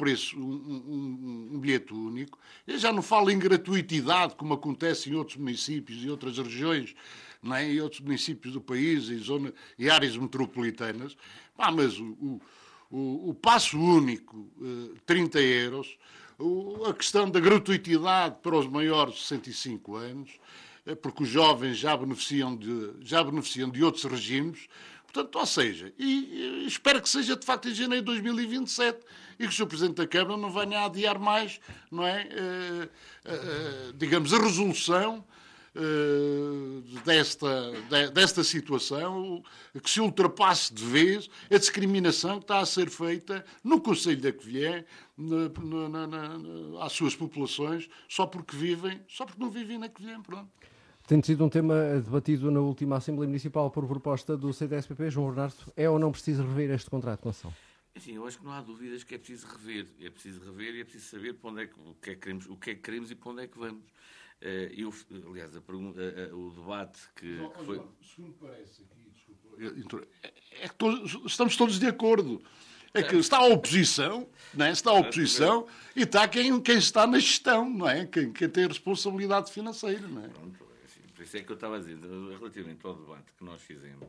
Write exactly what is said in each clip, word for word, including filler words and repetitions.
preço, um, um, um bilhete único. Eu já não falo em gratuitidade, como acontece em outros municípios e outras regiões, não é? Em outros municípios do país e, zona, e áreas metropolitanas. Ah, mas o, o, o, o passo único, uh, trinta euros, o, a questão da gratuitidade para os maiores de sessenta e cinco anos, uh, porque os jovens já beneficiam de, já beneficiam de outros regimes. Portanto, ou seja, e, e espero que seja de facto em janeiro de dois mil e vinte e sete e que o senhor Presidente da Câmara não venha a adiar mais, não é, uh, uh, uh, digamos, a resolução uh, desta, de, desta situação, que se ultrapasse de vez a discriminação que está a ser feita no Concelho da Covilhã, na, na, na, às suas populações, só porque vivem, só porque não vivem na Covilhã, pronto. Tem sido um tema debatido na última Assembleia Municipal por proposta do C D S P P. João Bernardo, é ou não preciso rever este contrato de concessão? Sim, eu acho que não há dúvidas que é preciso rever. É preciso rever e é preciso saber para onde é que, o, que é que queremos, o que é que queremos e para onde é que vamos. Eu, aliás, a pergunta, a, a, o debate que, não, que foi... Segundo parece aqui, desculpa, é que todos, estamos todos de acordo. É que está a oposição, não é? Está a oposição e está quem, quem está na gestão, não é? Quem, quem tem a responsabilidade financeira, não é? Pronto. Por isso é que eu estava a dizer, relativamente ao debate que nós fizemos,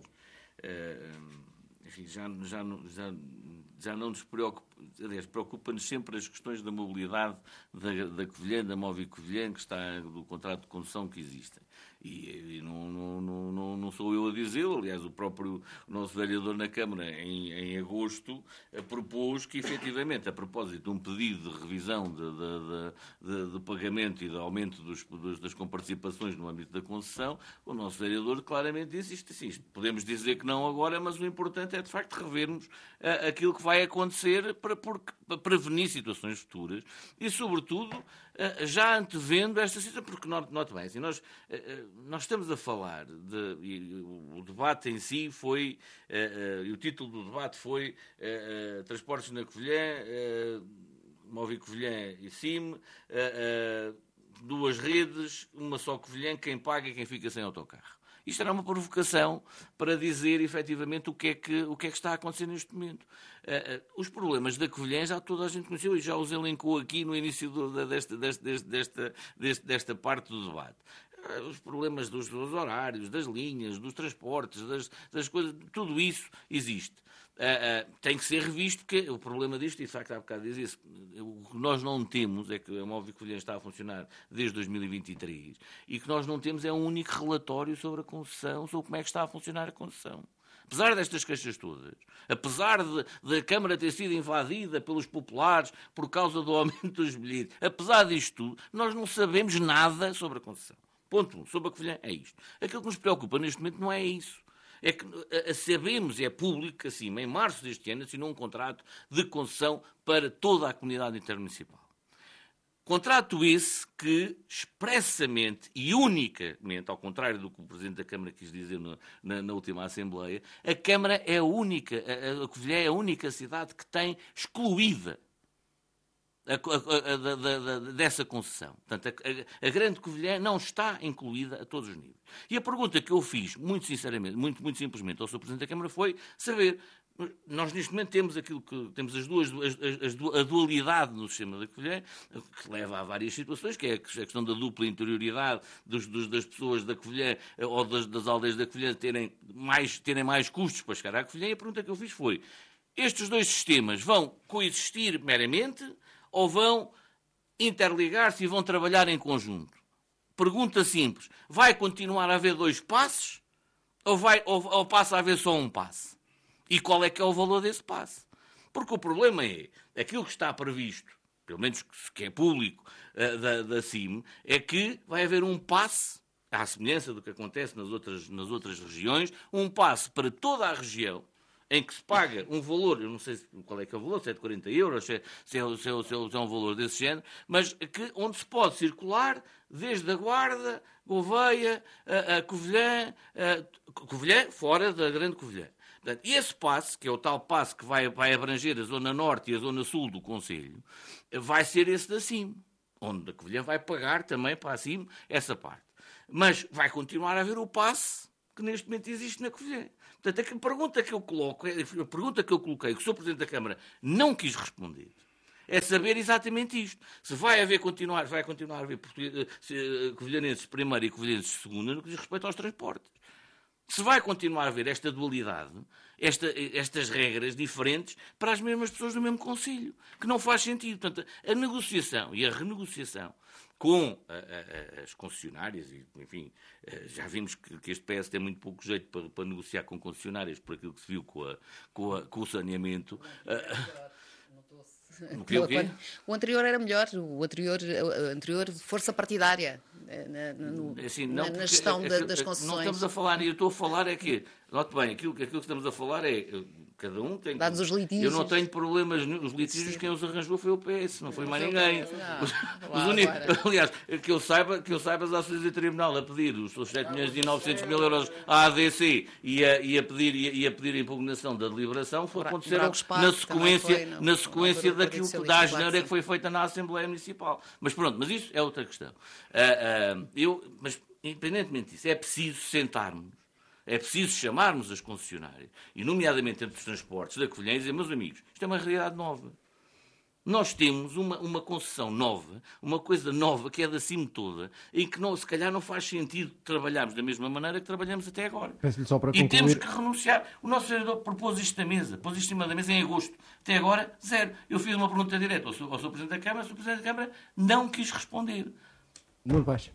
enfim, já, já, já, já não nos preocupa, aliás, preocupa-nos sempre as questões da mobilidade da, da Covilhã, da Móvel Covilhã, que está do contrato de concessão que existe. E, e não, não, não, não sou eu a dizê-lo, aliás, o próprio nosso vereador na Câmara, em, em agosto, propôs que, efetivamente, a propósito de um pedido de revisão de, de, de, de pagamento e de aumento dos, dos, das comparticipações no âmbito da concessão, o nosso vereador claramente disse isto, assim, isto podemos dizer que não agora, mas o importante é, de facto, revermos uh, aquilo que vai acontecer para, porque, para prevenir situações futuras e, sobretudo, uh, já antevendo esta situação, porque, note bem, assim, nós... Uh, Nós estamos a falar, de, e o debate em si foi, uh, uh, e o título do debate foi uh, uh, Transportes na Covilhã, uh, Móvel Covilhã e C I M, uh, uh, duas redes, uma só Covilhã, quem paga e quem fica sem autocarro. Isto era uma provocação para dizer, efetivamente, o que é que, o que, é que está a acontecer neste momento. Uh, uh, os problemas da Covilhã já toda a gente conheceu e já os elencou aqui no início do, desta, desta, desta, desta, desta parte do debate. Os problemas dos, dos horários, das linhas, dos transportes, das, das coisas, tudo isso existe. Uh, uh, tem que ser revisto, porque o problema disto, e de facto há bocado diz isso, o que nós não temos é que a Móvel Covilhã está a funcionar desde dois mil e vinte e três e que nós não temos é um único relatório sobre a concessão, sobre como é que está a funcionar a concessão. Apesar destas queixas todas, apesar da Câmara ter sido invadida pelos populares por causa do aumento dos bilhetes, apesar disto tudo, nós não sabemos nada sobre a concessão. Ponto um, sobre a Covilhã é isto. Aquilo que nos preocupa neste momento não é isso. É que a, sabemos, é público, assim, em março deste ano assinou um contrato de concessão para toda a comunidade intermunicipal. Contrato esse que, expressamente e unicamente, ao contrário do que o Presidente da Câmara quis dizer no, na, na última Assembleia, a Câmara é a única, a, a Covilhã é a única cidade que tem excluída A, a, a, a, a, dessa concessão. Portanto, a, a, a Grande Covilhã não está incluída a todos os níveis. E a pergunta que eu fiz, muito sinceramente, muito, muito simplesmente, ao senhor Presidente da Câmara foi saber, nós neste momento temos aquilo que temos as duas, as, as, a dualidade no sistema da Covilhã, que leva a várias situações, que é a questão da dupla interioridade dos, dos, das pessoas da Covilhã ou das, das aldeias da Covilhã terem mais, terem mais custos para chegar à Covilhã, e a pergunta que eu fiz foi, estes dois sistemas vão coexistir meramente ou vão interligar-se e vão trabalhar em conjunto? Pergunta simples. Vai continuar a haver dois passes ou, vai, ou, ou passa a haver só um passe? E qual é que é o valor desse passe? Porque o problema é, aquilo que está previsto, pelo menos que é público, uh, da, da C I M, é que vai haver um passe, à semelhança do que acontece nas outras, nas outras regiões, um passe para toda a região, em que se paga um valor, eu não sei qual é que é o valor, se é de quarenta euros, se é, se é, se é, se é um valor desse género, mas que, onde se pode circular desde a Guarda, Gouveia, a, a Covilhã, a, Covilhã, fora da Grande Covilhã. Portanto, esse passe, que é o tal passe que vai, vai abranger a zona norte e a zona sul do concelho, vai ser esse da C I M, onde a Covilhã vai pagar também para a C I M essa parte. Mas vai continuar a haver o passe que neste momento existe na Covilhã. Portanto, a pergunta que eu coloco, a pergunta que eu coloquei, que o senhor Presidente da Câmara não quis responder, É saber exatamente isto. Se vai haver continuar, vai continuar a haver covilhanenses de primeira e covilhanenses de segunda no que diz respeito aos transportes. Se vai continuar a haver esta dualidade, esta, estas regras diferentes para as mesmas pessoas do mesmo concelho, que não faz sentido. Portanto, a negociação e a renegociação com a, a, as concessionárias, e, enfim, já vimos que, que este P S tem muito pouco jeito para, para negociar com concessionárias por aquilo que se viu com, a, com, a, com o saneamento. O, quê, o, quê? O anterior era melhor, o anterior, o anterior força partidária na, no, assim, não, na, na gestão é, da, é, das concessões. Não estamos a falar, e eu estou a falar é que, note bem, aquilo, aquilo que estamos a falar é, cada um tem... Dados os litígios. Eu não tenho problemas, os litígios, quem os arranjou foi o P S, não foi mais ninguém. Não, os, lá, os únicos, aliás, que eu saiba, que eu saiba as ações de tribunal a pedir os sete milhões e novecentos mil euros à A D C e a, e a, pedir, e a pedir a impugnação da deliberação foi acontecer na sequência, foi, não, na sequência daquilo que da asneira que foi feita na Assembleia Municipal. Mas pronto, mas isso é outra questão. Uh, uh, eu, mas, independentemente disso, é preciso sentarmos, é preciso chamarmos as concessionárias, e nomeadamente entre os transportes da Covilhã, e dizer, meus amigos, isto é uma realidade nova. Nós temos uma, uma concessão nova, uma coisa nova que é de acima toda, e que não, se calhar não faz sentido trabalharmos da mesma maneira que trabalhamos até agora. Só para e concluir... temos que renunciar. O nosso vereador propôs isto na mesa, pôs isto em cima da mesa em agosto. Até agora, zero. Eu fiz uma pergunta direta ao seu, ao seu Presidente da Câmara, o seu Presidente da Câmara não quis responder. Muito baixo.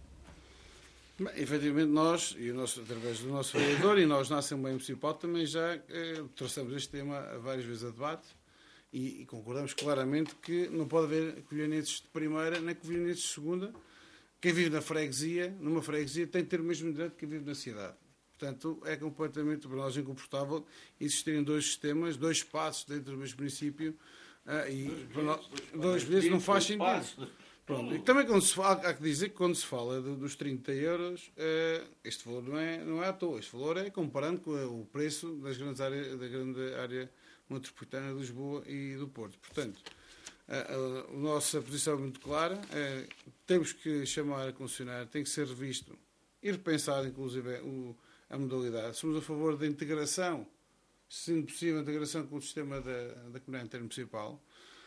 Bem, efetivamente nós, e o nosso, através do nosso vereador, e nós na Assembleia Municipal também já eh, trouxemos este tema várias vezes a debate. E, e concordamos claramente que não pode haver covilhanenses de primeira nem covilhanenses de segunda. Quem vive na freguesia, numa freguesia, tem que ter o mesmo direito que quem vive na cidade. Portanto, é completamente para nós incomportável existirem dois sistemas, dois espaços dentro do mesmo município, uh, e dois, para nós, dois vezes não faz sentido. Pronto. E também quando se fala, há que dizer que quando se fala de, dos trinta euros, uh, este valor não é, não é à toa. Este valor é comparando com o preço das grandes áreas, da grande área metropolitana de Lisboa e do Porto. Portanto, a, a, a nossa posição é muito clara. É, temos que chamar a concessionária, tem que ser revisto e repensado, inclusive, o, a modalidade. Somos a favor da integração, sendo possível, a integração com o sistema da, da comunidade intermunicipal.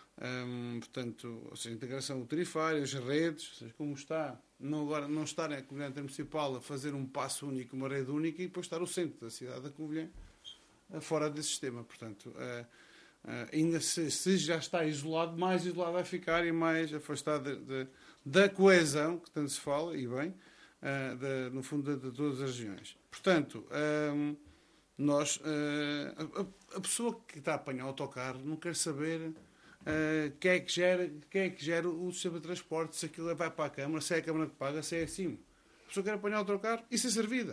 Um, portanto, ou seja, integração tarifária, as redes, ou seja, como está, não, agora, não estar a comunidade intermunicipal a fazer um passo único, uma rede única, e depois estar o centro da cidade da Covilhã fora desse sistema. Portanto, uh, uh, ainda se, se já está isolado, mais isolado vai ficar e mais afastado de, de, da coesão, que tanto se fala, e bem, uh, de, no fundo, de, de todas as regiões. Portanto, um, nós, uh, a, a pessoa que está a apanhar o autocarro não quer saber uh, quem, é que gera, quem é que gera o sistema de transporte, se aquilo vai para a Câmara, se é a Câmara que paga, se é acima. A pessoa quer apanhar o autocarro e ser servida.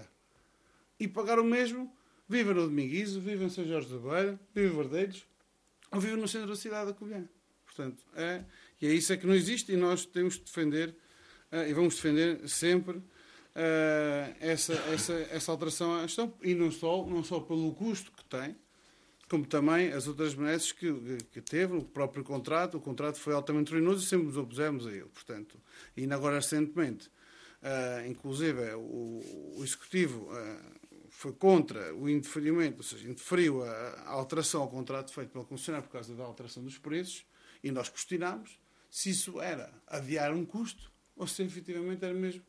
E pagar o mesmo. Viva no Dominguizo, viva em São Jorge da Beira, viva em Verdeiros, ou viva no centro da cidade da Covilhã. Portanto, é, e é isso é que não existe, e nós temos de defender, uh, e vamos defender sempre, uh, essa, essa, essa alteração à gestão, e não só, não só pelo custo que tem, como também as outras benesses que, que teve, o próprio contrato. O contrato foi altamente ruinoso e sempre nos opusemos a ele. Portanto, e ainda agora recentemente, uh, inclusive, o, o Executivo... Uh, foi contra o indeferimento, ou seja, indeferiu a, a alteração ao contrato feito pela concessionária por causa da alteração dos preços, e nós questionámos se isso era adiar um custo ou se efetivamente era mesmo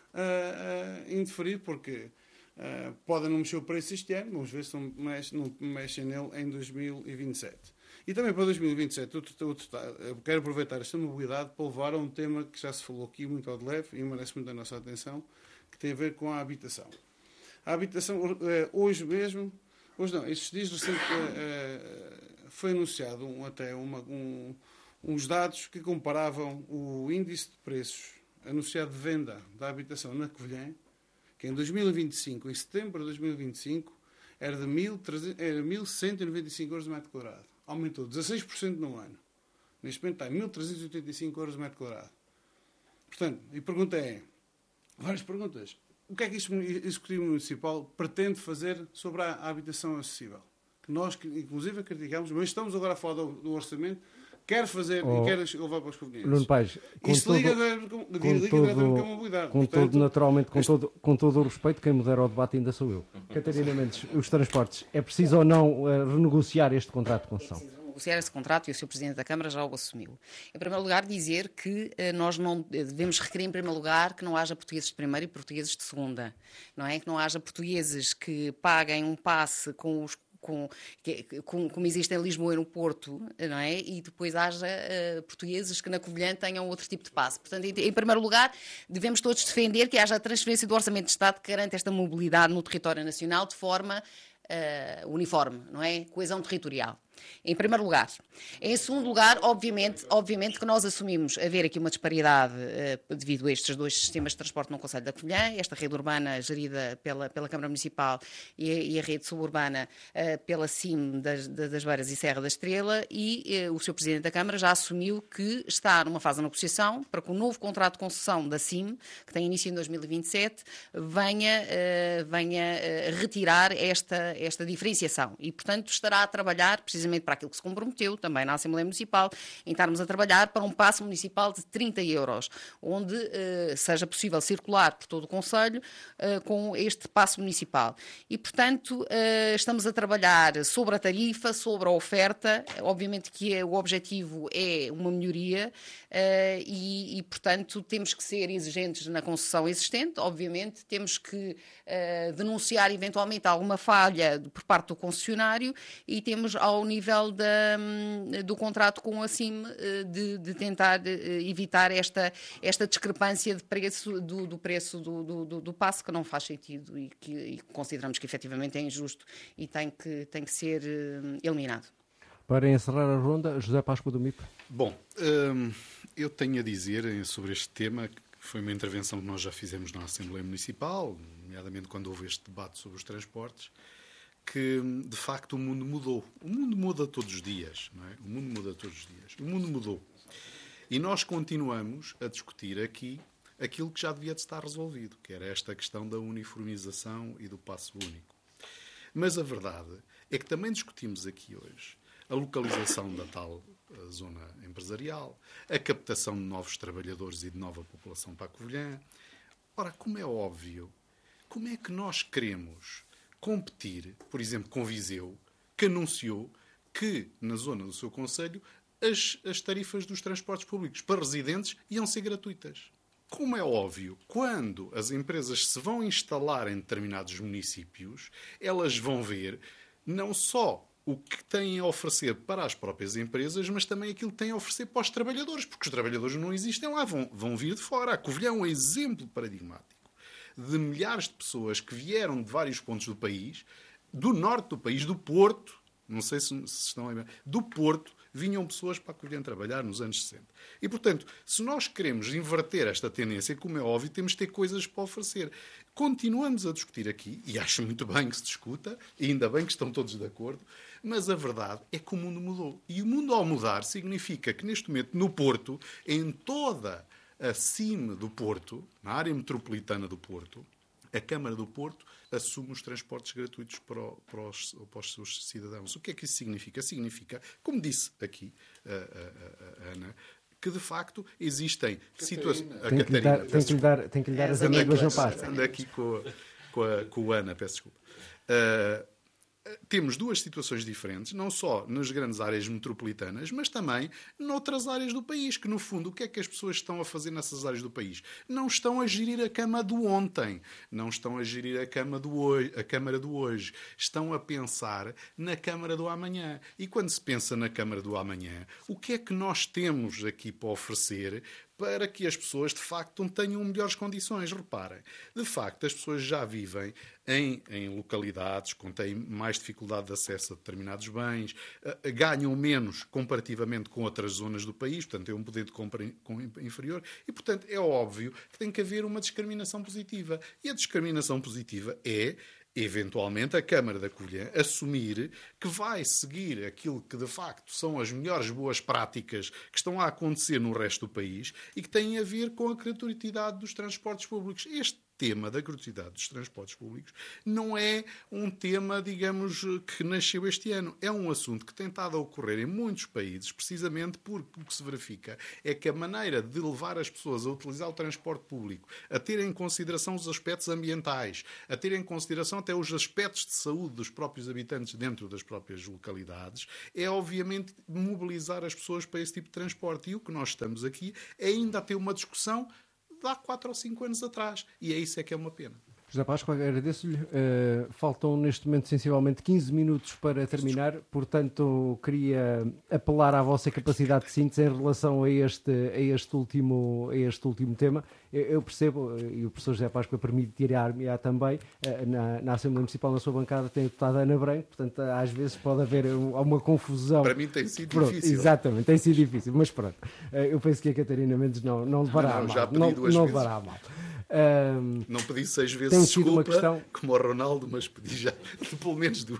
uh, uh, indeferir, porque uh, podem não mexer o preço este ano, vamos ver se não mexem, não mexem nele em dois mil e vinte e sete. E também para dois mil e vinte e sete, outro, outro, eu quero aproveitar esta mobilidade para levar a um tema que já se falou aqui muito ao de leve e merece muito a nossa atenção, que tem a ver com a habitação. A habitação, hoje mesmo, hoje não, estes dias recente, foi anunciado um, até uma, um, uns dados que comparavam o índice de preços anunciado de venda da habitação na Covilhã, que em dois mil e vinte e cinco, em setembro de dois mil e vinte e cinco, era de mil cento e noventa e cinco euros de metro quadrado. Aumentou dezasseis por cento no ano. Neste momento está em mil trezentos e oitenta e cinco euros de metro quadrado. Portanto, e a pergunta é, várias perguntas. O que é que este Executivo Municipal pretende fazer sobre a, a habitação acessível? Que nós, inclusive, criticamos, mas estamos agora a falar do, do orçamento, quer fazer oh, e quer levar para os convenientes. Nuno Paes, isso todo, liga, com, liga liga com a mobilidade. Com Portanto, todo, naturalmente, com, este... todo, com todo o respeito, quem modera o debate ainda sou eu. Catarina Mendes, os transportes, é preciso ou não uh, renegociar este contrato de concessão? negociar esse contrato e o senhor Presidente da Câmara já o assumiu. Em primeiro lugar, dizer que uh, nós não devemos requerer, em primeiro lugar, que não haja portugueses de primeira e portugueses de segunda. Não é? Que não haja portugueses que paguem um passe com os Com, com, como existe em Lisboa e no Porto, não é? E depois haja uh, portugueses que na Covilhã tenham outro tipo de passe. Portanto, em, em primeiro lugar, devemos todos defender que haja a transferência do Orçamento de Estado que garante esta mobilidade no território nacional de forma uh, uniforme, não é? Coesão territorial. Em primeiro lugar. Em segundo lugar, obviamente, obviamente que nós assumimos haver aqui uma disparidade uh, devido a estes dois sistemas de transporte no Concelho da Covilhã, esta rede urbana gerida pela, pela Câmara Municipal e a, e a rede suburbana uh, pela C I M das, das Beiras e Serra da Estrela, e uh, o senhor Presidente da Câmara já assumiu que está numa fase de negociação para que o novo contrato de concessão da C I M, que tem início em dois mil e vinte e sete, venha, uh, venha uh, retirar esta, esta diferenciação e, portanto, estará a trabalhar precisamente para aquilo que se comprometeu também na Assembleia Municipal, em estarmos a trabalhar para um passe municipal de trinta euros, onde uh, seja possível circular por todo o concelho uh, com este passe municipal. E, portanto, uh, estamos a trabalhar sobre a tarifa, sobre a oferta. Obviamente que é, o objetivo é uma melhoria uh, e, e, portanto, temos que ser exigentes na concessão existente. Obviamente, temos que uh, denunciar eventualmente alguma falha por parte do concessionário e temos, ao nível da, do contrato com a C I M, de, de tentar evitar esta, esta discrepância de preço, do, do preço do, do, do passe, que não faz sentido e que e consideramos que efetivamente é injusto e tem que, tem que ser eliminado. Para encerrar a ronda, José Páscoa do M I P. Bom, hum, eu tenho a dizer sobre este tema, que foi uma intervenção que nós já fizemos na Assembleia Municipal, nomeadamente quando houve este debate sobre os transportes, que, de facto, o mundo mudou. O mundo muda todos os dias, não é? O mundo muda todos os dias. O mundo mudou. E nós continuamos a discutir aqui aquilo que já devia de estar resolvido, que era esta questão da uniformização e do passo único. Mas a verdade é que também discutimos aqui hoje a localização da tal zona empresarial, a captação de novos trabalhadores e de nova população para a Covilhã. Ora, como é óbvio, como é que nós queremos competir, por exemplo, com Viseu, que anunciou que, na zona do seu concelho, as, as tarifas dos transportes públicos para residentes iam ser gratuitas? Como é óbvio, quando as empresas se vão instalar em determinados municípios, elas vão ver não só o que têm a oferecer para as próprias empresas, mas também aquilo que têm a oferecer para os trabalhadores, porque os trabalhadores não existem lá, vão, vão vir de fora. A Covilhã é um exemplo paradigmático de milhares de pessoas que vieram de vários pontos do país, do norte do país, do Porto, não sei se, se estão a lembrar, do Porto, vinham pessoas para a Covilhã trabalhar nos anos sessenta. E, portanto, se nós queremos inverter esta tendência, como é óbvio, temos de ter coisas para oferecer. Continuamos a discutir aqui, e acho muito bem que se discuta, e ainda bem que estão todos de acordo, mas a verdade é que o mundo mudou. E o mundo, ao mudar, significa que, neste momento, no Porto, em toda acima do Porto, na área metropolitana do Porto, a Câmara do Porto assume os transportes gratuitos para, o, para, os, para os seus cidadãos. O que é que isso significa? Significa, como disse aqui a, a, a, a Ana, que de facto existem situações... Tem que lhe dar, tem que lhe dar, tem que lhe dar as amêndoas na pasta. Ando aqui com, com, a, com a Ana, peço desculpa. Uh, Temos duas situações diferentes, não só nas grandes áreas metropolitanas, mas também noutras áreas do país, que no fundo, o que é que as pessoas estão a fazer nessas áreas do país? Não estão a gerir a cama do ontem, não estão a gerir a, cama do hoje, a Câmara do hoje, estão a pensar na Câmara do amanhã. E quando se pensa na Câmara do amanhã, o que é que nós temos aqui para oferecer para que as pessoas, de facto, tenham melhores condições? Reparem, de facto, as pessoas já vivem em, em localidades com têm mais dificuldade de acesso a determinados bens, uh, ganham menos comparativamente com outras zonas do país, portanto, têm um poder de compra inferior e, portanto, é óbvio que tem que haver uma discriminação positiva. E a discriminação positiva é, eventualmente, a Câmara da Covilhã assumir que vai seguir aquilo que, de facto, são as melhores boas práticas que estão a acontecer no resto do país e que têm a ver com a gratuitidade dos transportes públicos. Este tema da gratuidade dos transportes públicos não é um tema, digamos, que nasceu este ano. É um assunto que tem estado a ocorrer em muitos países, precisamente porque o que se verifica é que a maneira de levar as pessoas a utilizar o transporte público, a ter em consideração os aspectos ambientais, a ter em consideração até os aspectos de saúde dos próprios habitantes dentro das próprias localidades, é obviamente mobilizar as pessoas para esse tipo de transporte. E o que nós estamos aqui é ainda a ter uma discussão de há quatro ou cinco anos atrás. E é isso é que é uma pena. José Páscoa, agradeço-lhe. Uh, faltam neste momento sensivelmente quinze minutos para terminar, portanto queria apelar à vossa capacidade de síntese em relação a este, a este, último, a este último tema. Eu, eu percebo, e o professor José Páscoa permite-me também, uh, na, na Assembleia Municipal, na sua bancada, tem a deputada Ana Branco, portanto às vezes pode haver uma confusão. Para mim tem sido pronto, difícil. Exatamente, tem sido difícil, mas pronto. Uh, eu penso que a Catarina Mendes não, não levará não, não, a mal. já pedi não, duas não vezes. levará a mal. Um, não pedi seis vezes tem sido desculpa, uma questão... como o Ronaldo, mas pedi já pelo menos duas.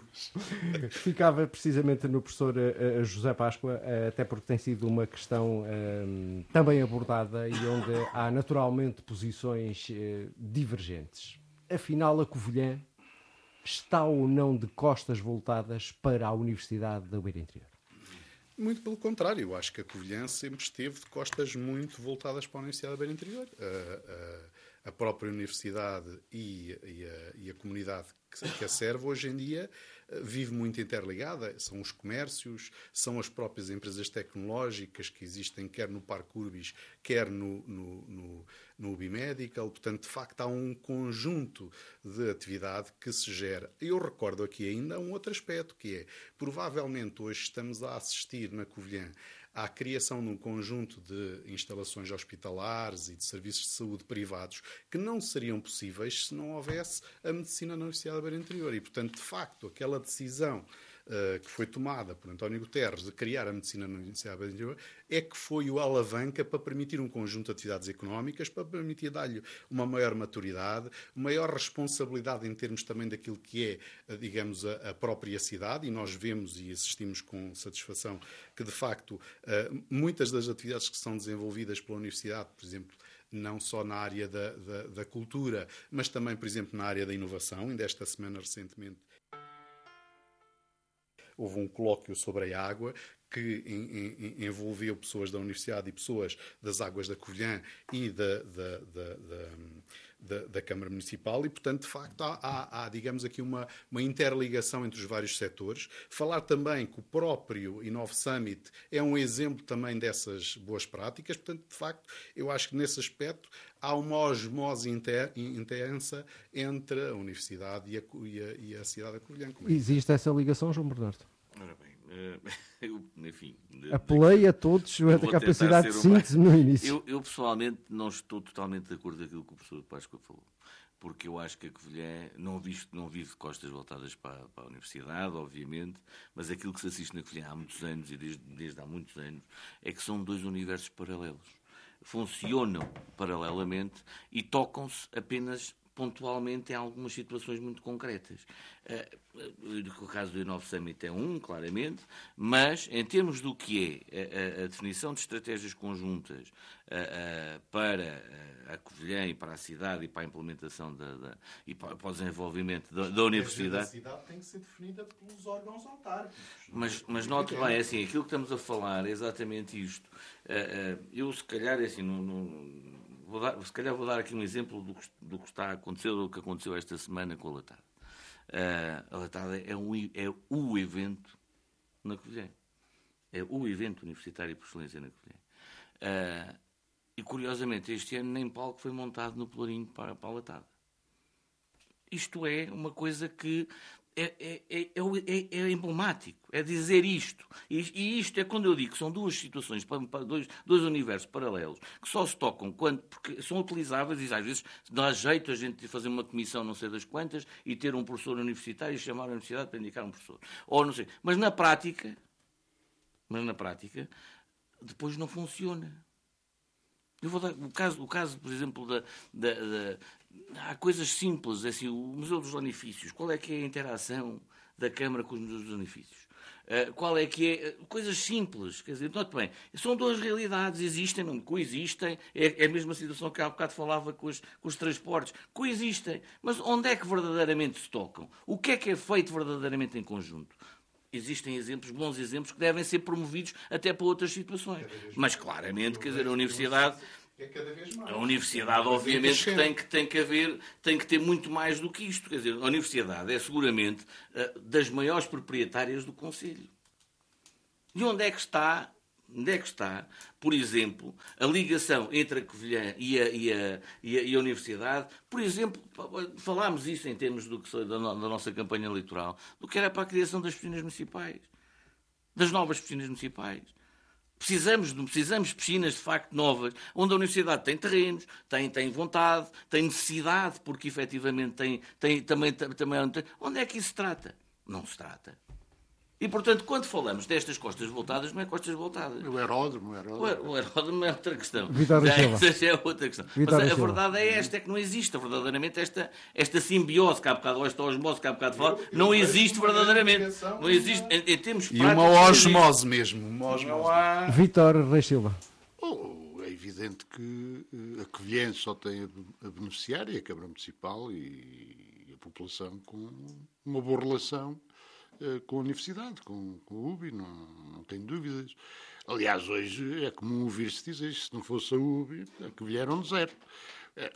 Ficava precisamente no professor uh, José Páscoa, uh, até porque tem sido uma questão uh, também abordada e onde há naturalmente posições uh, divergentes. Afinal, a Covilhã está ou não de costas voltadas para a Universidade da Beira Interior? Muito pelo contrário, eu acho que a Covilhã sempre esteve de costas muito voltadas para a Universidade da Beira Interior. A, a, a própria Universidade e, e, a, e a comunidade que, que a serve hoje em dia vive muito interligada. São os comércios, são as próprias empresas tecnológicas que existem quer no Parque Urbis, quer no, no, no, no Ubimedical. Portanto, de facto, há um conjunto de atividade que se gera. Eu recordo aqui ainda um outro aspecto, que é, provavelmente hoje estamos a assistir na Covilhã à criação de um conjunto de instalações hospitalares e de serviços de saúde privados que não seriam possíveis se não houvesse a medicina na Universidade da Beira Interior. E, portanto, de facto, aquela decisão uh, que foi tomada por António Guterres de criar a medicina na Universidade da Beira Interior é que foi o alavanca para permitir um conjunto de atividades económicas, para permitir dar-lhe uma maior maturidade, maior responsabilidade em termos também daquilo que é, digamos, a, a própria cidade. E nós vemos e assistimos com satisfação que, de facto, uh, muitas das atividades que são desenvolvidas pela Universidade, por exemplo, não só na área da, da, da cultura, mas também, por exemplo, na área da inovação. Ainda esta semana, recentemente, houve um colóquio sobre a água que em, em, envolveu pessoas da Universidade e pessoas das Águas da Covilhã e da, da, da, da, da, da Câmara Municipal e, portanto, de facto, há, há, há digamos aqui, uma, uma interligação entre os vários setores. Falar também que o próprio Inove Summit é um exemplo também dessas boas práticas. Portanto, de facto, eu acho que nesse aspecto há uma osmose inter, intensa entre a Universidade e a, e a, e a cidade da Covilhã. É existe essa ligação, João Bernardo? Ora bem, eu, enfim... De, Apelei de, a todos a capacidade de síntese no início. Eu, eu, pessoalmente, não estou totalmente de acordo com aquilo que o professor Páscoa falou, porque eu acho que a Covilhã não, não vive de costas voltadas para, para a Universidade, obviamente, mas aquilo que se assiste na Covilhã há muitos anos, e desde, desde há muitos anos, é que são dois universos paralelos. Funcionam paralelamente e tocam-se apenas pontualmente em algumas situações muito concretas. Uh, o caso do Inove Summit é um, claramente, mas em termos do que é a, a, a definição de estratégias conjuntas uh, uh, para a Covilhã e para a cidade e para a implementação da, da, e para, para o desenvolvimento da, da universidade... A cidade tem que ser definida pelos órgãos autárquicos. Mas, mas note bem, é assim, aquilo que estamos a falar é exatamente isto. Uh, uh, eu, se calhar, é assim, não... não Vou dar, se calhar vou dar aqui um exemplo do que, do que está a acontecer, do que aconteceu esta semana com a Latada. Uh, a Latada é, um, é o evento na Covilhã. É o evento universitário por excelência na Covilhã. Uh, e, curiosamente, este ano nem palco foi montado no Pelourinho para, para a Latada. Isto é uma coisa que é, é, é, é, é emblemático, é dizer isto. E, e isto é quando eu digo que são duas situações, dois, dois universos paralelos, que só se tocam quando, porque são utilizáveis e às vezes dá jeito a gente fazer uma comissão não sei das quantas e ter um professor universitário e chamar a universidade para indicar um professor. Ou não sei. Mas na prática, mas na prática, depois não funciona. Eu vou dar o caso, o caso por exemplo, da, da, da há coisas simples, assim, o Museu dos Lanifícios. Qual é que é a interação da Câmara com os Museus dos Lanifícios? Uh, qual é que é? Coisas simples. Quer dizer, note bem, são duas realidades, existem, não coexistem. É, é a mesma situação que há bocado falava com os, com os transportes. Coexistem. Mas onde é que verdadeiramente se tocam? O que é que é feito verdadeiramente em conjunto? Existem exemplos, bons exemplos, que devem ser promovidos até para outras situações. Mas claramente, quer dizer, a universidade... É cada vez mais. A universidade, obviamente, que tem, que tem que haver, tem que ter muito mais do que isto. Quer dizer, a universidade é seguramente uh, das maiores proprietárias do Conselho. E onde é que está, onde é que está, por exemplo, a ligação entre a Covilhã e a, e a, e a, e a universidade? Por exemplo, falámos isso em termos do que, da, no, da nossa campanha eleitoral, do que era para a criação das piscinas municipais, das novas piscinas municipais. Precisamos de, precisamos de piscinas, de facto, novas, onde a universidade tem terrenos, tem, tem vontade, tem necessidade, porque, efetivamente, tem, tem, também, também... Onde é que isso se trata? Não se trata. E, portanto, quando falamos destas costas voltadas, não é costas voltadas. O aeródromo, o aeródromo. O aeródromo é outra questão. Vitória Já, essa é outra questão. Vitória Mas a, a Silva. verdade é esta, é que não existe verdadeiramente esta, esta simbiose, que há bocado, ou esta osmose que há bocado fala, não existe verdadeiramente. Não existe, em, em termos E práticos, uma osmose mesmo. Uma osmose. Não há... Vitor Reis Silva. Oh, é evidente que eh, a Covilhã só tem a, a beneficiar, e a Câmara Municipal e, e a população, com uma boa relação eh, com a Universidade, com, com a U B I, não, não tenho dúvidas. Aliás, hoje é comum ouvir-se dizer, se não fosse a U B I, a Covilhã era um deserto. É,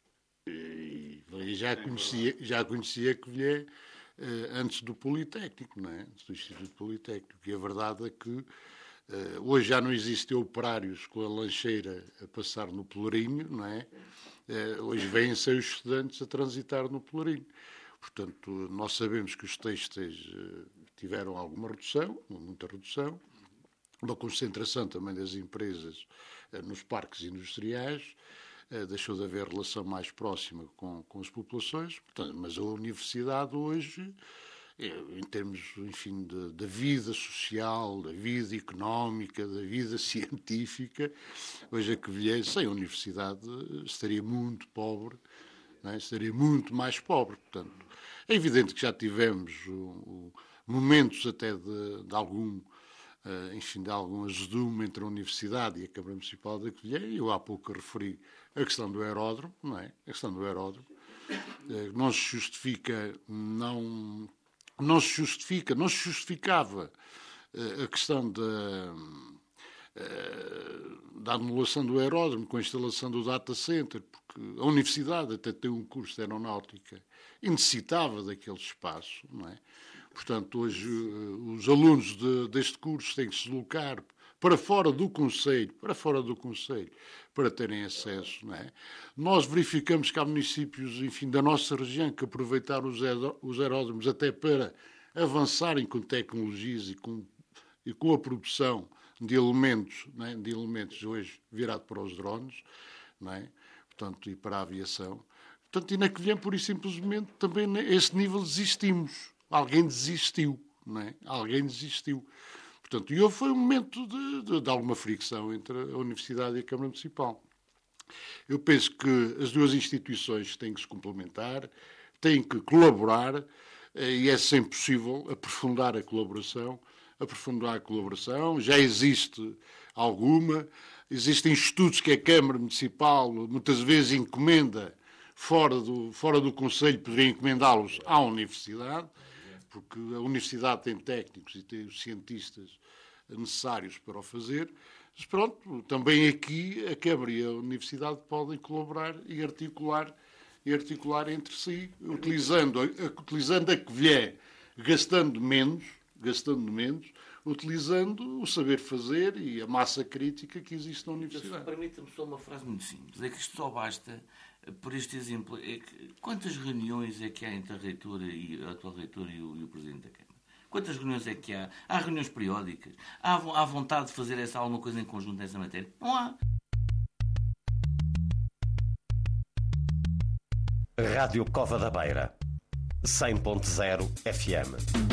e, e já conhecia, já conhecia a Covilhã eh, antes do Politécnico, não é? Antes do Instituto Politécnico. E a verdade é que Uh, hoje já não existem operários com a lancheira a passar no Pelourinho, não é? Uh, hoje vêm-se os estudantes a transitar no Pelourinho. Portanto, nós sabemos que os têxteis uh, tiveram alguma redução, muita redução, uma concentração também das empresas uh, nos parques industriais, uh, deixou de haver relação mais próxima com, com as populações, portanto, mas a universidade hoje, em termos, enfim, da vida social, da vida económica, da vida científica, hoje a Covilhã, sem a universidade, estaria muito pobre, não é? Estaria muito mais pobre. Portanto, é evidente que já tivemos o, o, momentos até de, de algum, uh, enfim, de algum azedume entre a universidade e a Câmara Municipal da Covilhã. Eu há pouco referi a questão do aeródromo, não é? A questão do aeródromo. Uh, não se justifica, não... Não se justifica, não se justificava uh, a questão da, uh, da anulação do aeródromo com a instalação do data center, porque a universidade até tem um curso de aeronáutica e necessitava daquele espaço, não é? Portanto, hoje uh, os alunos de, deste curso têm que se deslocar para fora do Conselho, para fora do Conselho, para terem acesso, não é? Nós verificamos que há municípios, enfim, da nossa região que aproveitaram os aeródromos até para avançarem com tecnologias e com, e com a produção de elementos, não é? De elementos hoje virado para os drones, não é? Portanto, e para a aviação. Portanto, e na Covilhã, por isso simplesmente, também a esse nível desistimos. Alguém desistiu, não é? Alguém desistiu. Portanto, e houve foi um momento de, de, de alguma fricção entre a Universidade e a Câmara Municipal. Eu penso que as duas instituições têm que se complementar, têm que colaborar, e é sempre possível aprofundar a colaboração, aprofundar a colaboração. Já existe alguma, existem estudos que a Câmara Municipal muitas vezes encomenda fora do, fora do Conselho, poderia encomendá-los à Universidade, porque a Universidade tem técnicos e tem os cientistas necessários para o fazer. Mas pronto, também aqui a Câmara e a Universidade podem colaborar e articular, e articular entre si, utilizando, utilizando a Covilhã, gastando menos, gastando menos, utilizando o saber fazer e a massa crítica que existe na Universidade. Permita-me só uma frase muito simples. É que isto só basta, por este exemplo, é que quantas reuniões é que há entre a reitora e a atual reitora e o, e o Presidente da Câmara? Quantas reuniões é que há? Há reuniões periódicas? Há, há vontade de fazer essa, alguma coisa em conjunto nessa matéria? Não há. Rádio Cova da Beira, cem ponto zero F M.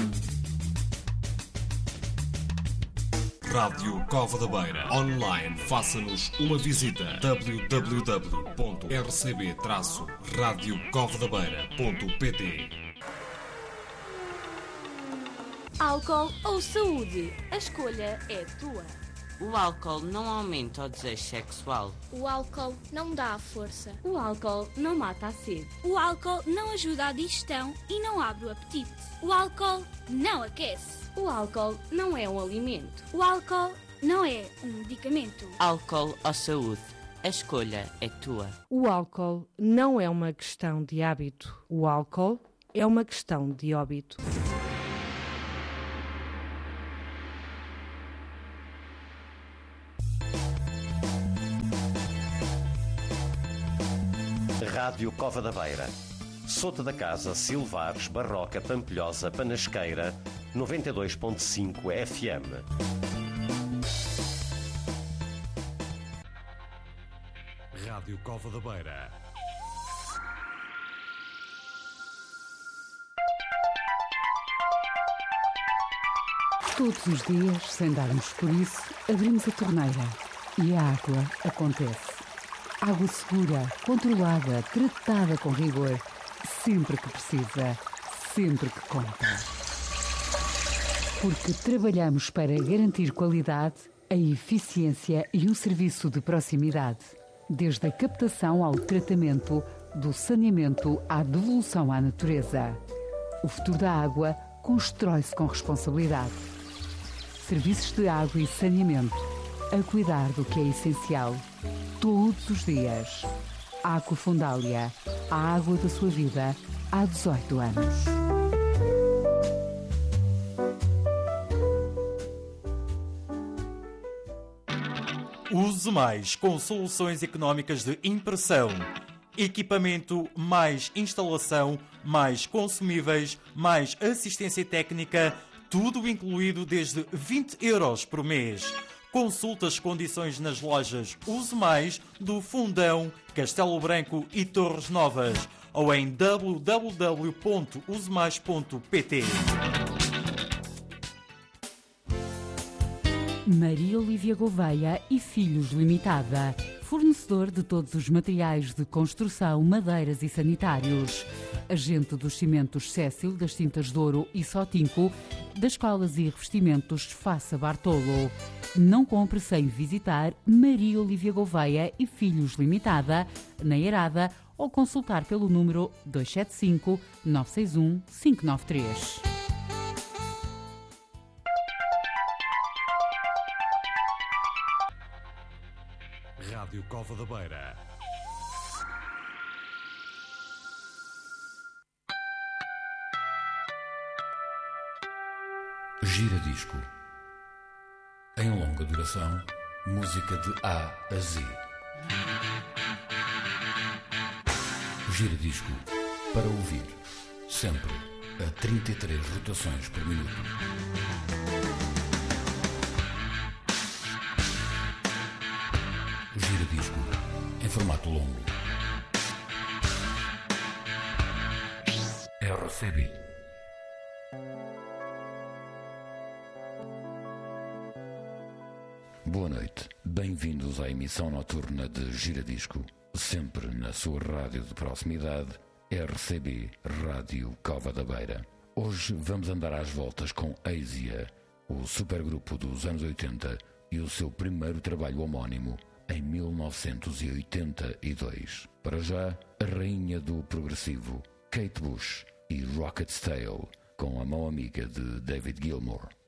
Rádio Cova da Beira. Online, faça-nos uma visita. w w w ponto r c b traço radio cova da beira ponto p t. Álcool ou saúde? A escolha é tua. O álcool não aumenta o desejo sexual. O álcool não dá a força. O álcool não mata a sede. O álcool não ajuda à digestão e não abre o apetite. O álcool não aquece. O álcool não é um alimento. O álcool não é um medicamento. Álcool ou saúde? A escolha é tua. O álcool não é uma questão de hábito. O álcool é uma questão de óbito. Rádio Cova da Beira. Sota da Casa, Silvares, Barroca, Pampilhosa, Panasqueira, noventa e dois ponto cinco F M. Rádio Cova da Beira. Todos os dias, sem darmos por isso, abrimos a torneira e a água acontece. Água segura, controlada, tratada com rigor, sempre que precisa, sempre que conta. Porque trabalhamos para garantir qualidade, a eficiência e o serviço de proximidade. Desde a captação ao tratamento, do saneamento à devolução à natureza. O futuro da água constrói-se com responsabilidade. Serviços de água e saneamento, a cuidar do que é essencial, todos os dias. Água Fundália, a água da sua vida, há dezoito anos. Use Mais com soluções económicas de impressão. Equipamento, mais instalação, mais consumíveis, mais assistência técnica, tudo incluído desde vinte euros por mês. Consulte as condições nas lojas Use Mais do Fundão, Castelo Branco e Torres Novas ou em w w w ponto use mais ponto p t. Maria Olívia Gouveia e Filhos Limitada, fornecedor de todos os materiais de construção, madeiras e sanitários. Agente dos cimentos Cécil, das tintas Douro e Sotinco, das colas e revestimentos Faça Bartolo. Não compre sem visitar Maria Olívia Gouveia e Filhos Limitada, na Eirada, ou consultar pelo número dois sete cinco, nove seis um, cinco nove três. Rádio Cova da Beira. Giradisco. Em longa duração, música de A a Z. Giradisco. Para ouvir, sempre a trinta e três rotações por minuto. Giradisco. Em formato longo. R C B. Boa noite. Bem-vindos à emissão noturna de Giradisco. Sempre na sua rádio de proximidade, R C B Rádio Cova da Beira. Hoje vamos andar às voltas com Asia, o supergrupo dos anos oitenta e o seu primeiro trabalho homónimo em mil novecentos e oitenta e dois. Para já, a rainha do progressivo, Kate Bush e Rocket's Tale, com a mão amiga de David Gilmour.